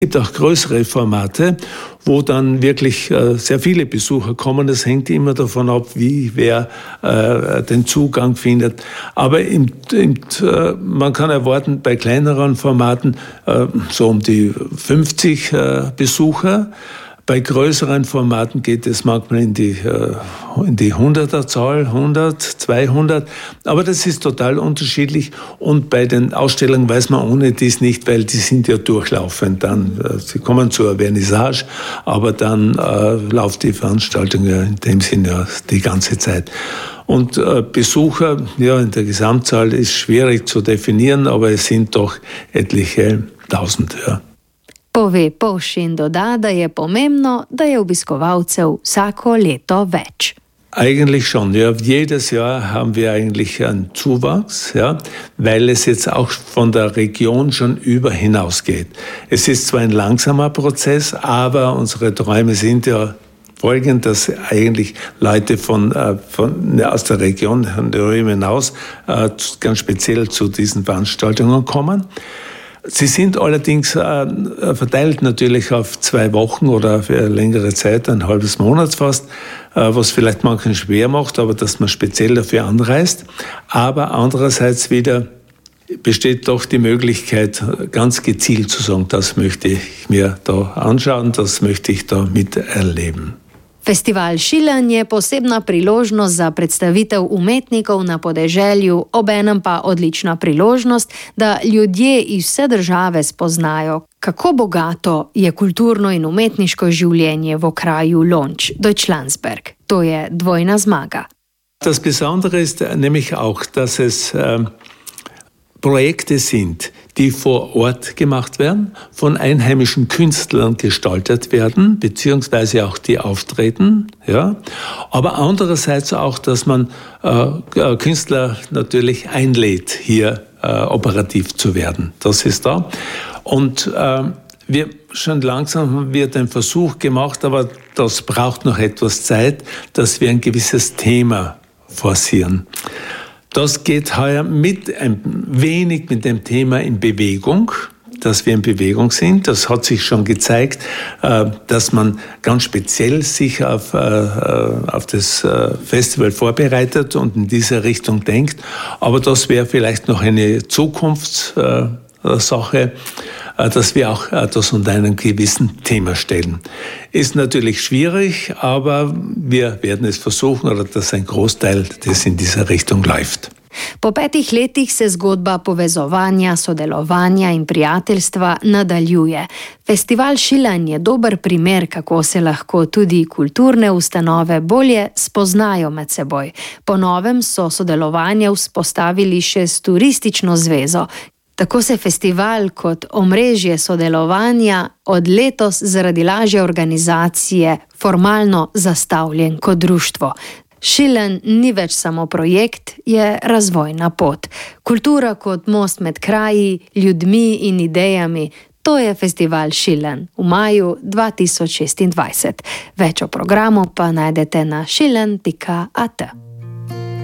Es gibt auch größere Formate, wo dann wirklich sehr viele Besucher kommen. Das hängt immer davon ab, wie wer den Zugang findet. Aber man kann erwarten, bei kleineren Formaten so um die 50 Besucher. Bei größeren Formaten geht es manchmal in die 100er-Zahl, 100, 200. Aber das ist total unterschiedlich. Und bei den Ausstellungen weiß man ohne dies nicht, weil die sind ja durchlaufend. Sie kommen zur Vernissage, aber dann läuft die Veranstaltung ja in dem Sinne ja die ganze Zeit. Und Besucher, ja, in der Gesamtzahl ist schwierig zu definieren, aber es sind doch etliche Tausend, ja. Pove Poš in doda, da je pomembno, da je obiskovalcev vsako leto več. Eigentlich schon, ja. Jedes Jahr haben wir eigentlich einen Zuwachs, ja, weil es jetzt auch von der Region schon hinausgeht. Es ist zwar ein langsamer Prozess, aber unsere Träume sind ja folgend, dass eigentlich Leute aus der Region, von der Rhön hinaus, ganz speziell zu diesen Veranstaltungen kommen. Sie sind allerdings verteilt natürlich auf 2 Wochen oder für eine längere Zeit, ein halbes Monat fast, was vielleicht manchen schwer macht, aber dass man speziell dafür anreist. Aber andererseits wieder besteht doch die Möglichkeit, ganz gezielt zu sagen, das möchte ich mir da anschauen, das möchte ich da miterleben. Festival Šilen je posebna priložnost za predstavitev umetnikov na podeželju, obenem pa odlična priložnost, da ljudje iz vse države spoznajo, kako bogato je kulturno in umetniško življenje v okraju Lonč, Deutschlandsberg. To je dvojna zmaga. Das Besondere ist nämlich auch, dass es Projekte sind, die vor Ort gemacht werden, von einheimischen Künstlern gestaltet werden, beziehungsweise auch die auftreten, ja. Aber andererseits auch, dass man Künstler natürlich einlädt, hier operativ zu werden. Das ist da. Und wir schon langsam haben wir den Versuch gemacht, aber das braucht noch etwas Zeit, dass wir ein gewisses Thema forcieren. Das geht heuer ein wenig mit dem Thema in Bewegung, dass wir in Bewegung sind. Das hat sich schon gezeigt, dass man ganz speziell sich auf das Festival vorbereitet und in diese Richtung denkt. Aber das wäre vielleicht noch eine Zukunftssache, dass wir auch das unter einem gewissen Thema stellen. Ist natürlich schwierig, aber wir werden es versuchen, oder dass ein Großteil das in dieser Richtung läuft. Po 5 letih se zgodba povezovanja, sodelovanja in prijateljstva nadaljuje. Festival Šilen je dober primer, kako se lahko tudi kulturne ustanove bolje spoznajo med seboj. Po novem so sodelovanje vzpostavili še s turistično zvezo. Tako se festival kot omrežje sodelovanja od letos zaradi lažje organizacije formalno zastavljen kot društvo. Šilen ni več samo projekt, je razvojna pot. Kultura kot most med kraji, ljudmi in idejami, to je festival Šilen v maju 2026. Več o programu pa najdete na šilen.at.